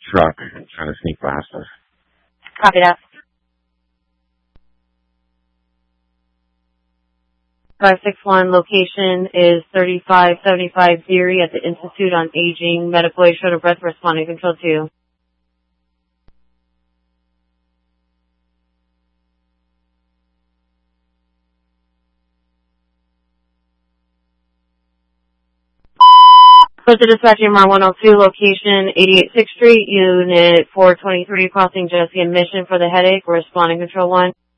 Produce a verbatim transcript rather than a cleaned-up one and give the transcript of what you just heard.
truck trying to sneak past us. Copy that. five six one location is thirty-five seventy-five Deary at the Institute on Aging, medical aid, short of breath, responding control two. Close to dispatching M R one oh two, location eighty-eight sixth Street, unit four twenty-three, crossing Jesse and Mission for the headache, responding control one.